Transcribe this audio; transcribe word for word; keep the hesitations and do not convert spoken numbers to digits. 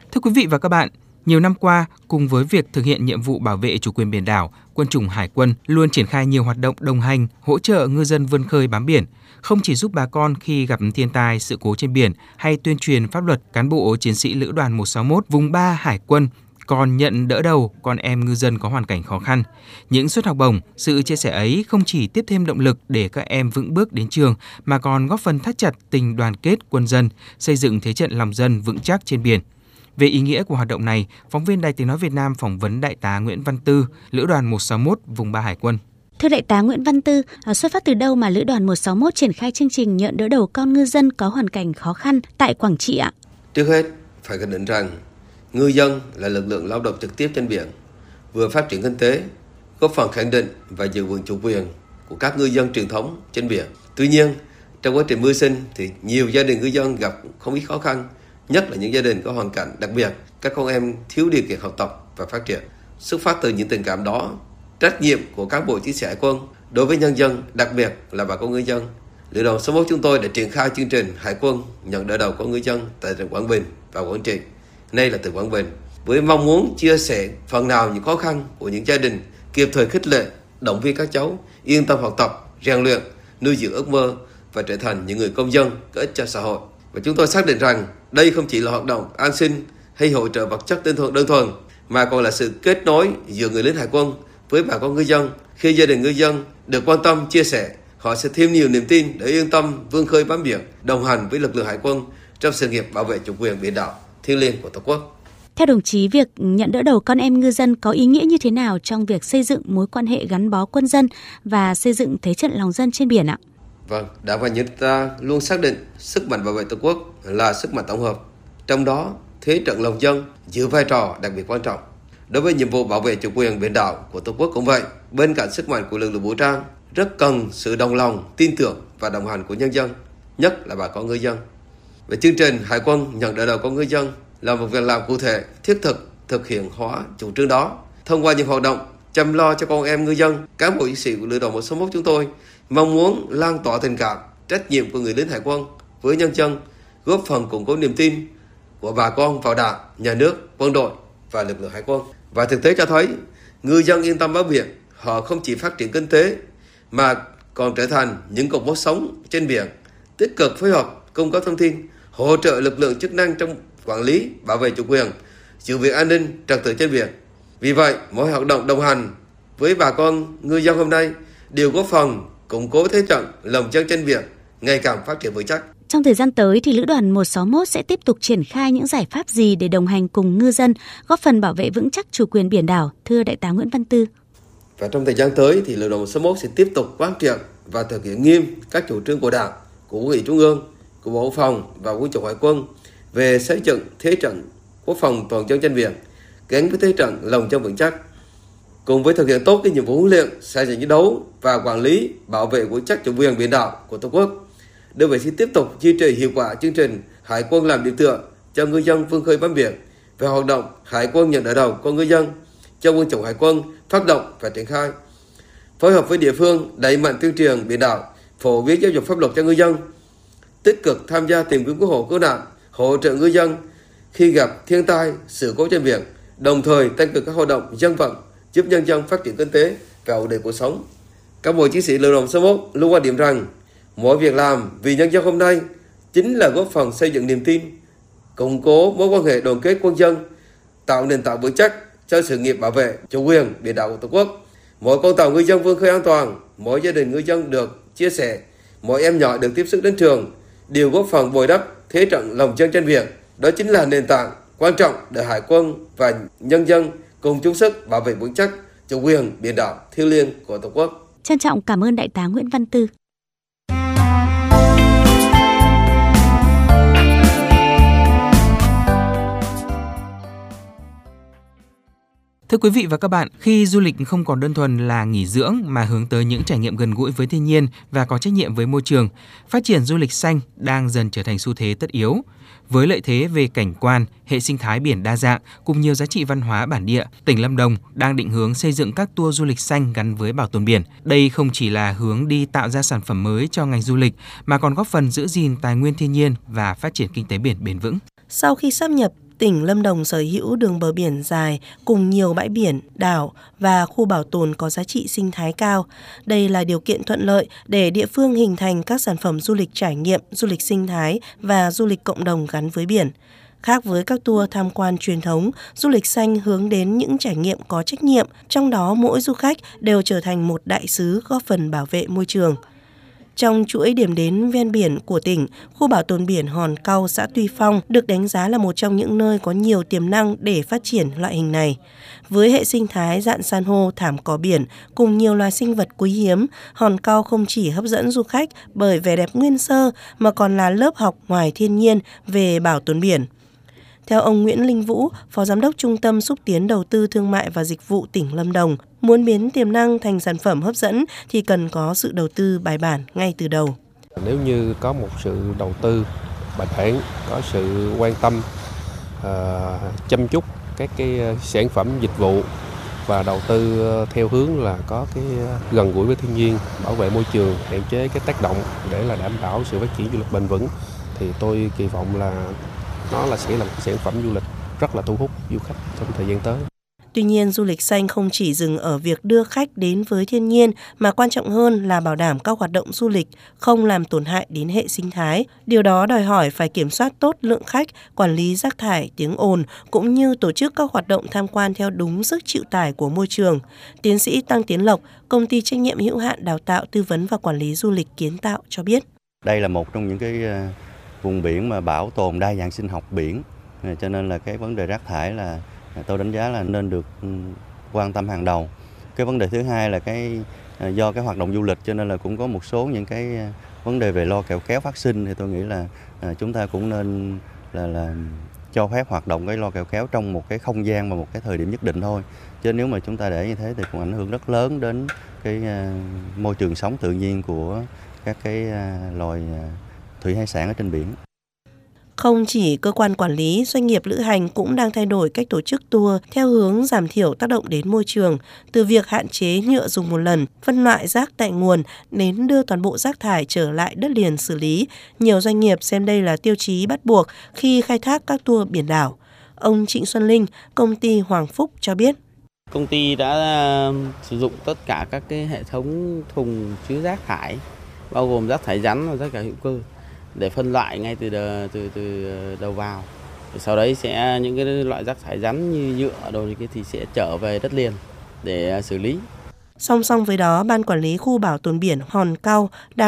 Thưa quý vị và các bạn, nhiều năm qua, cùng với việc thực hiện nhiệm vụ bảo vệ chủ quyền biển đảo, Quân chủng Hải quân luôn triển khai nhiều hoạt động đồng hành, hỗ trợ ngư dân vươn khơi bám biển, không chỉ giúp bà con khi gặp thiên tai, sự cố trên biển hay tuyên truyền pháp luật, cán bộ chiến sĩ Lữ đoàn một sáu mốt vùng ba Hải quân còn nhận đỡ đầu con em ngư dân có hoàn cảnh khó khăn. Những suất học bổng, sự chia sẻ ấy không chỉ tiếp thêm động lực để các em vững bước đến trường mà còn góp phần thắt chặt tình đoàn kết quân dân, xây dựng thế trận lòng dân vững chắc trên biển. Về ý nghĩa của hoạt động này, phóng viên Đài Tiếng nói Việt Nam phỏng vấn Đại tá Nguyễn Văn Tư, Lữ đoàn một sáu mốt vùng ba Hải quân. Thưa Đại tá Nguyễn Văn Tư, xuất phát từ đâu mà Lữ đoàn một sáu mốt triển khai chương trình nhận đỡ đầu con ngư dân có hoàn cảnh khó khăn tại Quảng Trị ạ? Trước hết, phải khẳng định rằng ngư dân là lực lượng lao động trực tiếp trên biển, vừa phát triển kinh tế, góp phần khẳng định và giữ vững chủ quyền của các ngư dân truyền thống trên biển. Tuy nhiên, trong quá trình mưu sinh thì nhiều gia đình ngư dân gặp không ít khó khăn, nhất là những gia đình có hoàn cảnh đặc biệt, các con em thiếu điều kiện học tập và phát triển. Xuất phát từ những tình cảm đó, trách nhiệm của cán bộ chiến sĩ Hải quân đối với nhân dân, đặc biệt là bà con ngư dân, Lữ đoàn số một chúng tôi đã triển khai chương trình Hải quân nhận đỡ đầu con ngư dân tại tỉnh Quảng Bình và Quảng Trị, nay là tỉnh Quảng Bình, với mong muốn chia sẻ phần nào những khó khăn của những gia đình, kịp thời khích lệ, động viên các cháu yên tâm học tập, rèn luyện, nuôi dưỡng ước mơ và trở thành những người công dân có ích cho xã hội. Và chúng tôi xác định rằng đây không chỉ là hoạt động an sinh hay hỗ trợ vật chất đơn thuần, đơn thuần mà còn là sự kết nối giữa người lính Hải quân với bà con ngư dân. Khi gia đình ngư dân được quan tâm, chia sẻ, họ sẽ thêm nhiều niềm tin để yên tâm vươn khơi bám biển, đồng hành với lực lượng Hải quân trong sự nghiệp bảo vệ chủ quyền biển đảo thiêng liêng của Tổ quốc. Theo đồng chí, việc nhận đỡ đầu con em ngư dân có ý nghĩa như thế nào trong việc xây dựng mối quan hệ gắn bó quân dân và xây dựng thế trận lòng dân trên biển ạ? Vâng, Đảng và Nhân ta luôn xác định sức mạnh bảo vệ Tổ quốc là sức mạnh tổng hợp, trong đó thế trận lòng dân giữ vai trò đặc biệt quan trọng. Đối với nhiệm vụ bảo vệ chủ quyền biển đảo của Tổ quốc cũng vậy, bên cạnh sức mạnh của lực lượng vũ trang, rất cần sự đồng lòng, tin tưởng và đồng hành của nhân dân, nhất là bà con ngư dân. Về chương trình Hải quân nhận đỡ đầu con ngư dân là một việc làm cụ thể, thiết thực, thực hiện hóa chủ trương đó. Thông qua những hoạt động chăm lo cho con em ngư dân, cán bộ chiến sĩ của Lữ đoàn một sáu mốt chúng tôi mong muốn lan tỏa tình cảm, trách nhiệm của người lính Hải quân với nhân dân, góp phần củng cố niềm tin của bà con vào Đảng, Nhà nước, quân đội và lực lượng Hải quân. Và thực tế cho thấy, ngư dân yên tâm bám biển, họ không chỉ phát triển kinh tế mà còn trở thành những cột mốc sống trên biển, tích cực phối hợp, cung cấp thông tin, hỗ trợ lực lượng chức năng trong quản lý, bảo vệ chủ quyền, giữ vững an ninh, trật tự trên biển. Vì vậy, mỗi hoạt động đồng hành với bà con ngư dân hôm nay đều góp phần củng cố thế trận lòng dân trên biển ngày càng phát triển vững chắc. Trong thời gian tới thì Lữ đoàn một sáu mốt sẽ tiếp tục triển khai những giải pháp gì để đồng hành cùng ngư dân, góp phần bảo vệ vững chắc chủ quyền biển đảo, thưa Đại tá Nguyễn Văn Tư? Và trong thời gian tới thì Lữ đoàn một sáu mốt sẽ tiếp tục quán triệt và thực hiện nghiêm các chủ trương của Đảng, của Quân ủy Trung ương, của Bộ Quốc phòng và Quân chủng Hải quân về xây dựng thế trận quốc phòng toàn dân trên biển gắn với thế trận lòng dân vững chắc. Cùng với thực hiện tốt cái nhiệm vụ huấn luyện, sẵn sàng chiến đấu và quản lý bảo vệ vững chắc chủ quyền biển đảo của Tổ quốc, đơn vị sẽ tiếp tục duy trì hiệu quả chương trình Hải quân làm điểm tựa cho ngư dân vươn khơi bám biển về hoạt động Hải quân nhận đỡ đầu con ngư dân cho Quân chủng Hải quân phát động và triển khai, phối hợp với địa phương đẩy mạnh tuyên truyền biển đảo, phổ biến giáo dục pháp luật cho ngư dân, tích cực tham gia tìm kiếm cứu hộ cứu nạn, hỗ trợ ngư dân khi gặp thiên tai, sự cố trên biển, đồng thời tăng cường các hoạt động dân vận giúp nhân dân phát triển kinh tế và ổn định cuộc sống. Các bộ chiến sĩ Lữ đoàn số một luôn quan điểm rằng mỗi việc làm vì nhân dân hôm nay chính là góp phần xây dựng niềm tin, củng cố mối quan hệ đoàn kết quân dân, tạo nền tảng vững chắc cho sự nghiệp bảo vệ chủ quyền biển đảo của Tổ quốc. Mỗi con tàu ngư dân vươn khơi an toàn, mỗi gia đình ngư dân được chia sẻ, mỗi em nhỏ được tiếp sức đến trường đều góp phần bồi đắp thế trận lòng dân trên biển. Đó chính là nền tảng quan trọng để Hải quân và nhân dân cùng chung sức bảo vệ vững chắc chủ quyền biển đảo thiêng liêng của Tổ quốc. Trân trọng cảm ơn Đại tá Nguyễn Văn Tư. Thưa quý vị và các bạn, khi du lịch không còn đơn thuần là nghỉ dưỡng mà hướng tới những trải nghiệm gần gũi với thiên nhiên và có trách nhiệm với môi trường, phát triển du lịch xanh đang dần trở thành xu thế tất yếu. Với lợi thế về cảnh quan, hệ sinh thái biển đa dạng cùng nhiều giá trị văn hóa bản địa, tỉnh Lâm Đồng đang định hướng xây dựng các tour du lịch xanh gắn với bảo tồn biển. Đây không chỉ là hướng đi tạo ra sản phẩm mới cho ngành du lịch mà còn góp phần giữ gìn tài nguyên thiên nhiên và phát triển kinh tế biển bền vững. Sau khi sáp nhập Tỉnh Lâm Đồng sở hữu đường bờ biển dài cùng nhiều bãi biển, đảo và khu bảo tồn có giá trị sinh thái cao. Đây là điều kiện thuận lợi để địa phương hình thành các sản phẩm du lịch trải nghiệm, du lịch sinh thái và du lịch cộng đồng gắn với biển. Khác với các tour tham quan truyền thống, du lịch xanh hướng đến những trải nghiệm có trách nhiệm, trong đó mỗi du khách đều trở thành một đại sứ góp phần bảo vệ môi trường. Trong chuỗi điểm đến ven biển của tỉnh, khu bảo tồn biển Hòn Cau, xã Tuy Phong được đánh giá là một trong những nơi có nhiều tiềm năng để phát triển loại hình này. Với hệ sinh thái rạn san hô, thảm cỏ biển cùng nhiều loài sinh vật quý hiếm, Hòn Cau không chỉ hấp dẫn du khách bởi vẻ đẹp nguyên sơ mà còn là lớp học ngoài thiên nhiên về bảo tồn biển. Theo ông Nguyễn Linh Vũ, Phó Giám đốc Trung tâm Xúc tiến Đầu tư Thương mại và Dịch vụ tỉnh Lâm Đồng, muốn biến tiềm năng thành sản phẩm hấp dẫn thì cần có sự đầu tư bài bản ngay từ đầu. Nếu như có một sự đầu tư bài bản, có sự quan tâm, uh, chăm chút các cái sản phẩm dịch vụ và đầu tư theo hướng là có cái gần gũi với thiên nhiên, bảo vệ môi trường, hạn chế cái tác động để là đảm bảo sự phát triển du lịch bền vững, thì tôi kỳ vọng là nó là sẽ là một sản phẩm du lịch rất là thu hút du khách trong thời gian tới. Tuy nhiên, du lịch xanh không chỉ dừng ở việc đưa khách đến với thiên nhiên, mà quan trọng hơn là bảo đảm các hoạt động du lịch không làm tổn hại đến hệ sinh thái. Điều đó đòi hỏi phải kiểm soát tốt lượng khách, quản lý rác thải, tiếng ồn, cũng như tổ chức các hoạt động tham quan theo đúng sức chịu tải của môi trường. Tiến sĩ Tăng Tiến Lộc, công ty trách nhiệm hữu hạn đào tạo, tư vấn và quản lý du lịch Kiến Tạo cho biết. Đây là một trong những cái vùng biển mà bảo tồn đa dạng sinh học biển, cho nên là cái vấn đề rác thải là tôi đánh giá là nên được quan tâm hàng đầu. Cái vấn đề thứ hai là cái do cái hoạt động du lịch cho nên là cũng có một số những cái vấn đề về lo kẹo kéo phát sinh, thì tôi nghĩ là chúng ta cũng nên là, là cho phép hoạt động cái lo kẹo kéo trong một cái không gian và một cái thời điểm nhất định thôi. Chứ nếu mà chúng ta để như thế thì cũng ảnh hưởng rất lớn đến cái môi trường sống tự nhiên của các cái loài thủy hải sản ở trên biển. Không chỉ cơ quan quản lý, doanh nghiệp lữ hành cũng đang thay đổi cách tổ chức tour theo hướng giảm thiểu tác động đến môi trường, từ việc hạn chế nhựa dùng một lần, phân loại rác tại nguồn đến đưa toàn bộ rác thải trở lại đất liền xử lý. Nhiều doanh nghiệp xem đây là tiêu chí bắt buộc khi khai thác các tour biển đảo. Ông Trịnh Xuân Linh, công ty Hoàng Phúc cho biết. Công ty đã sử dụng tất cả các cái hệ thống thùng chứa rác thải, bao gồm rác thải rắn và rác thải hữu cơ, để phân loại ngay từ đầu, từ từ đầu vào. Sau đấy sẽ những cái loại rác thải rắn như nhựa đồ như cái thì sẽ trở về đất liền để xử lý. Song song với đó, Ban Quản lý Khu Bảo tồn biển Hòn Cau đang